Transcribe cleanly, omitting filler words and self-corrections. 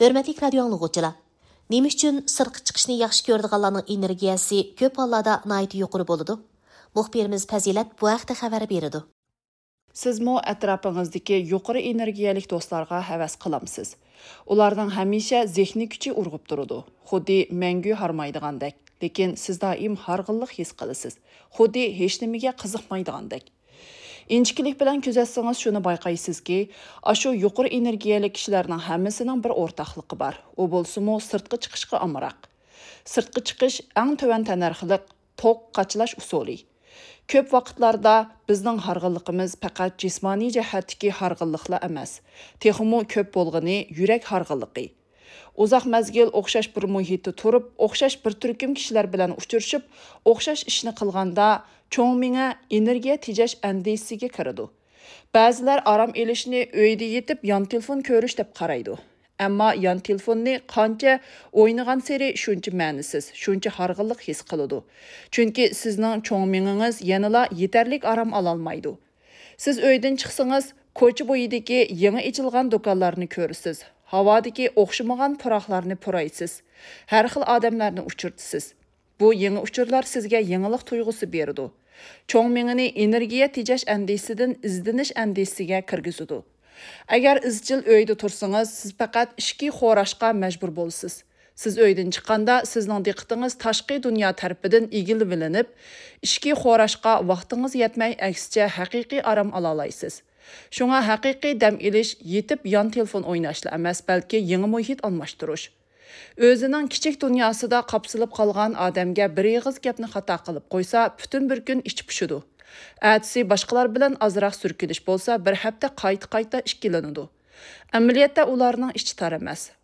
Hörmətli radio anlıqçılar, nima üçün sirtqa chiqishni yaxshi ko'radiganlarning energiyasi ko'p hollarda nihoyat yuqori bo'ladi? Muxbirimiz Fazilat bu haqda xabar beradi. Sizmo atrofing'izdagi yuqori energiyalik do'stlarga havas qilamsiz. Ularning hamisha zehni kuchi urg'ib turadi. Xuddi mangu harmaydigandek, lekin siz doim harg'inlik his qilasiz. Xuddi hech nimaga qiziqmaydigandek. İnchkilik bilan kuzatsangiz shuni bayqaysizki, ashu yuqori energiyali kishilarning hammasining bir o'rtaqligi bor. U bo'lsa-mu sirtqa chiqishga amroq. Sirtqa chiqish eng to'van tanarxliq to'q qachlash usuli. Ko'p vaqtlarda bizning harg'inligimiz faqat jismoniy jihatdagi harg'inliklar emas, texmo ko'p bo'lg'ini yurak harg'inligi. Uzoq mazgil o'xshash bir muhitda turib, o'xshash bir turkum kishilar bilan uchrashib, o'xshash ishni qilganda cho'ng miya energiya tejash andisiga kiradi. Ba'zilar aram elishni uyda yetib yon telefon ko'rish deb qaraydi. Ammo yon telefonni qancha o'ynagan seri shuncha ma'nisiz, shuncha harg'inlik his qiladi. Chunki sizning cho'ng miyingiz yanada yetarlik aram ololmaydi. Siz uydan chiqsangiz, ko'cha bo'yidagi yangi ochilgan do'konlarni ko'rasiz. Havadagi o'xshamagan puroqlarni puraysiz. Har xil odamlarni uchirtisiz. Bu yangi uchurlar sizga yangilik tuyg'usi beradi. Cho'ng miyani energiya tejash andisidan izdinish andisiga kirgizadi. Agar izchil uyda tursangiz, siz faqat ishki xo'rashga majbur bo'lsiz. Siz uydan chiqqanda sizning diqqatingiz tashqi dunyo tarafidan egilinib, ishki xo'rashga vaqtingiz yetmay, aksicha haqiqiy aram ola olasiz. Shunga haqiqiy dam olish yetib yon telefon o'ynashla emas, balki yangi muhit almashtirish. O'zining kichik dunyosida qapsilib qolgan odamga bir og'iz gapni xato qilib qo'ysa, butun bir kun ichi pishidi. Әтісі башқалар білін азырақ сүркіліш болса, бір hafta qayta ikkilanadi. Amaliyotda ularning ichi tar emas.